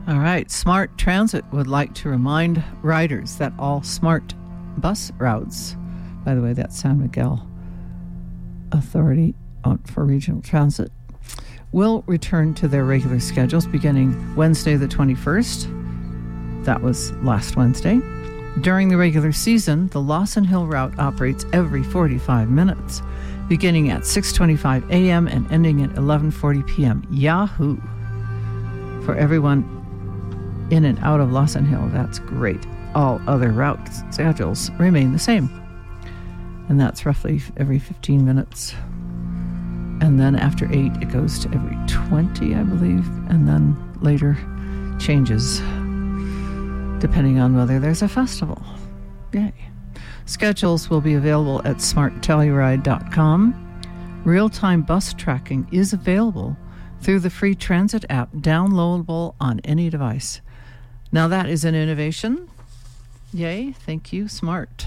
All right. Smart Transit would like to remind riders that all SMART bus routes, by the way, that's San Miguel Authority for Regional Transit, will return to their regular schedules beginning Wednesday the 21st. That was last Wednesday. During the regular season, the Lawson Hill route operates every 45 minutes, beginning at 6:25 a.m. and ending at 11:40 p.m. Yahoo! For everyone in and out of Lawson Hill, that's great. All other route schedules remain the same. And that's roughly every 15 minutes. And then after 8, it goes to every 20, I believe. And then later changes, depending on whether there's a festival. Yay. Schedules will be available at smarttelluride.com. Real-time bus tracking is available through the free transit app, downloadable on any device. Now that is an innovation. Yay, thank you, Smart.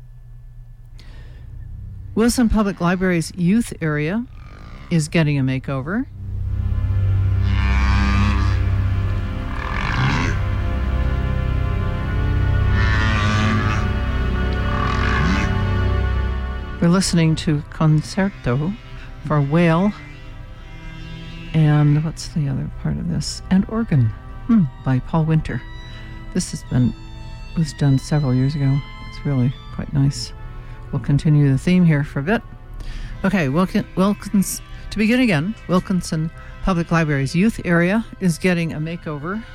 Wilson Public Library's youth area is getting a makeover. We're listening to Concerto for Whale and what's the other part of this? And Organ by Paul Winter. This was done several years ago. It's really quite nice. We'll continue the theme here for a bit. Okay, to begin again, Wilkinson Public Library's youth area is getting a makeover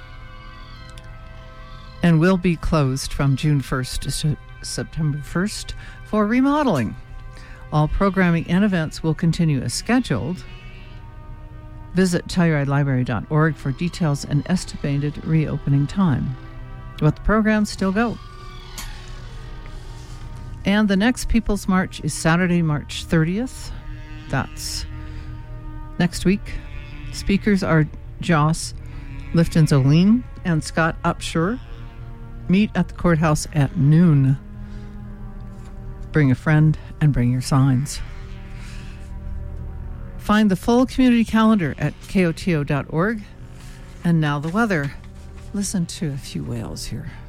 and will be closed from June 1st to September 1st for remodeling. All programming and events will continue as scheduled. Visit TellurideLibrary.org for details and estimated reopening time. But the programs still go. And the next People's March is Saturday, March 30th. That's next week. Speakers are Joss Lifton-Zoline and Scott Upshur. Meet at the courthouse at noon. Bring a friend and bring your signs. Find the full community calendar at koto.org. And now the weather. Listen to a few whales here.